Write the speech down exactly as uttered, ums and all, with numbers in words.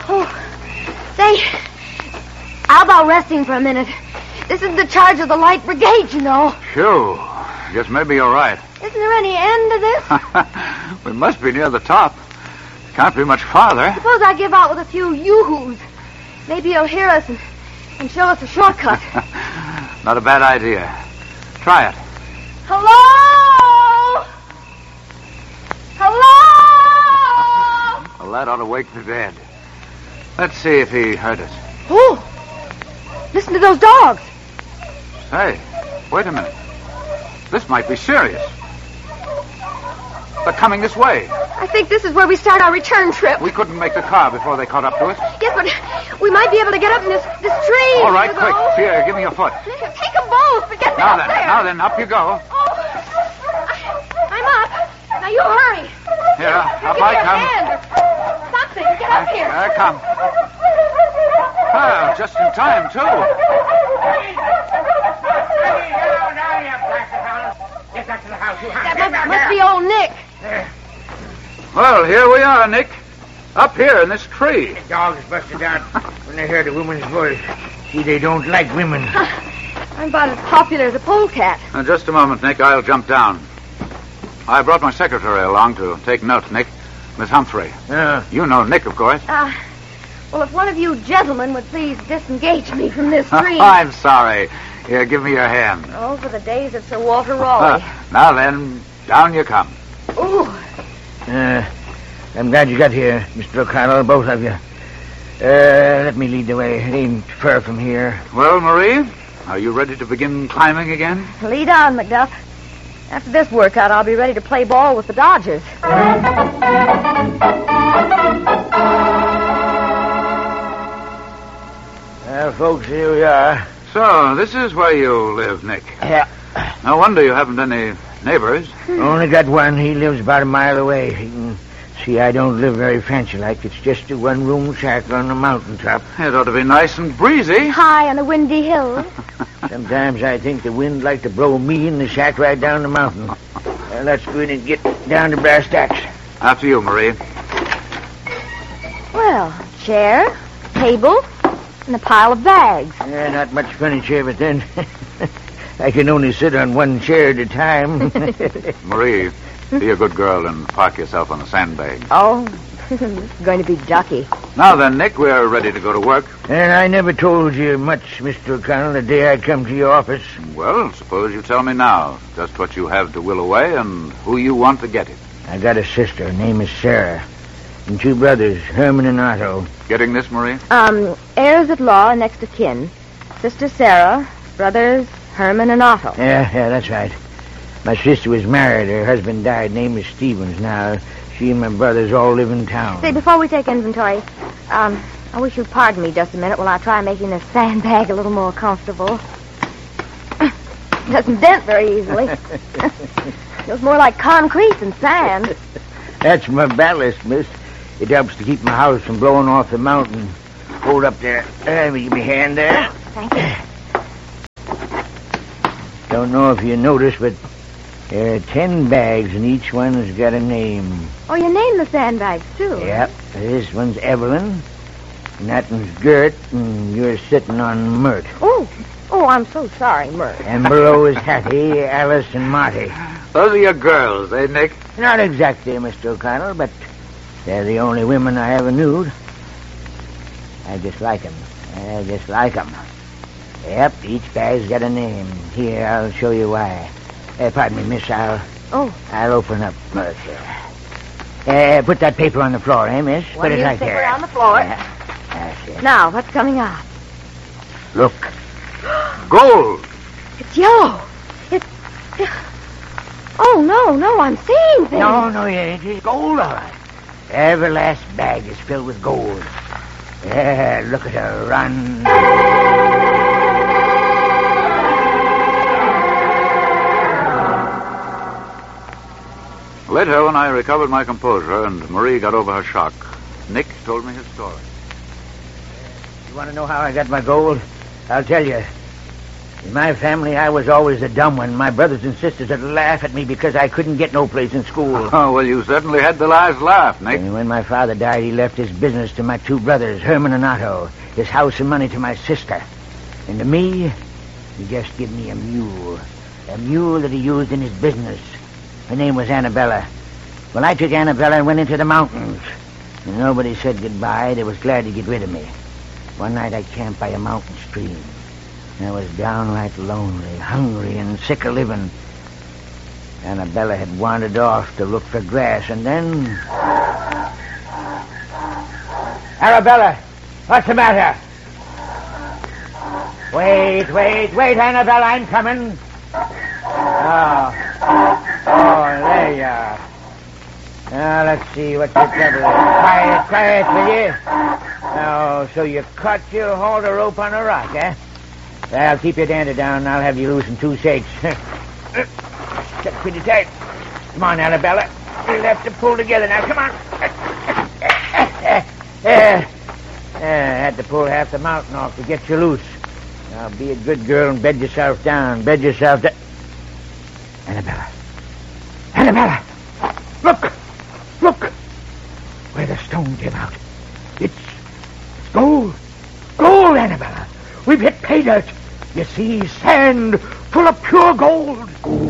Oh, say, how about resting for a minute? This is the charge of the Light Brigade, you know. Phew. I guess maybe you're right. Isn't there any end to this? We must be near the top. Can't be much farther. Suppose I give out with a few yoo-hoos. Maybe he'll hear us and, and show us a shortcut. Not a bad idea. Try it. Hello? Hello? Well, that ought to wake the dead. Let's see if he heard us. Oh, listen to those dogs. Hey, wait a minute. This might be serious. They're coming this way. I think this is where we start our return trip. We couldn't make the car before they caught up to us. Yes, but we might be able to get up in this, this tree. All right, you quick. know. Here, give me your foot. Take them both, but get me Now up then, there. now then, up you go. Oh, I, I'm up. Now you hurry. Here, up Give I me a come. hand or something. Get up here. I come. Well, just in time, too. Get back to the house. You That must, must be old Nick. Well, here we are, Nick. Up here in this tree. The dogs busted out when they heard a woman's voice. See, they don't like women. I'm about as popular as a polecat. Now, just a moment, Nick. I'll jump down. I brought my secretary along to take notes, Nick. Miss Humphrey. Yeah. You know Nick, of course. Uh, well, if one of you gentlemen would please disengage me from this tree. I'm sorry. Here, give me your hand. Oh, for the days of Sir Walter Raleigh. Now then, down you come. Ooh. Uh, I'm glad you got here, Mister O'Connell, both of you. Uh, let me lead the way. It ain't far from here. Well, Marie, are you ready to begin climbing again? Lead on, Macduff. After this workout, I'll be ready to play ball with the Dodgers. Well, folks, here we are. So, this is where you live, Nick. Yeah. No wonder you haven't any neighbors. Only got one. He lives about a mile away. You can see I don't live very fancy-like. It's just a one-room shack on the mountaintop. It ought to be nice and breezy. High on a windy hill. Sometimes I think the wind like to blow me in the shack right down the mountain. Well, let's go in and get down to brass tacks. After you, Marie. Well, chair, table, and a pile of bags. Yeah, not much furniture, but then I can only sit on one chair at a time. Marie, be a good girl and park yourself on the sandbag. Oh, this is going to be ducky. Now then, Nick, we're ready to go to work. And I never told you much, Mister O'Connell, the day I come to your office. Well, suppose you tell me now just what you have to will away and who you want to get it. I got a sister. Her name is Sarah. And two brothers, Herman and Otto. Getting this, Marie? Um, heirs at law and next of kin. Sister Sarah, brothers Herman and Otto. Yeah, yeah, that's right. My sister was married. Her husband died. Name is Stevens. Now, she and my brothers all live in town. Say, before we take inventory, um, I wish you'd pardon me just a minute while I try making this sandbag a little more comfortable. It doesn't dent very easily. Feels more like concrete than sand. That's my ballast, miss. It helps to keep my house from blowing off the mountain. Hold up there. Let me give me a hand there. Thank you. Don't know if you noticed, but there are ten bags, and each one's got a name. Oh, you named the sandbags, too. Yep. This one's Evelyn, and that one's Gert, and you're sitting on Mert. Oh, oh, I'm so sorry, Mert. And below is Hattie, Alice, and Marty. Those are your girls, eh, Nick? Not exactly, Mister O'Connell, but they're the only women I ever knew. I just like 'em. I just like 'em. Yep, each bag's got a name. Here, I'll show you why. Uh, pardon me, miss, I'll... Oh. I'll open up Mert. Uh, put that paper on the floor, eh, miss? One put it right newspaper there. on the floor. Yeah, that's it. Now, what's coming out? Look. Gold! It's yellow. It's... Oh, no, no, I'm seeing things. No, no, it is gold, all right. Every last bag is filled with gold. Yeah, look at her run. Later, when I recovered my composure and Marie got over her shock, Nick told me his story. You want to know how I got my gold? I'll tell you. In my family, I was always the dumb one. My brothers and sisters would laugh at me because I couldn't get no place in school. Oh, well, you certainly had the last laugh, Nick. And when my father died, he left his business to my two brothers, Herman and Otto, his house and money to my sister. And to me, he just gave me a mule. A mule that he used in his business. Her name was Annabella. Well, I took Annabella and went into the mountains. And nobody said goodbye. They was glad to get rid of me. One night I camped by a mountain stream. I was downright lonely, hungry, and sick of living. Annabella had wandered off to look for grass, and then... Arabella, what's the matter? Wait, wait, wait, Annabella, I'm coming. Oh, oh, there you are. Now, let's see what your trouble is. Quiet, quiet, will you? Oh, so you caught your halter rope on a rock, eh? Well, keep your dander down, and I'll have you loose in two shakes. That's pretty tight. Come on, Annabella. We'll have to pull together now. Come on. Uh, I had to pull half the mountain off to get you loose. Now, be a good girl and bed yourself down. Bed yourself down. Annabella. Annabella! Look! Look! Where the stone came out. It's, it's gold. Gold, Annabella. We've hit pay dirt. You see, sand full of pure gold.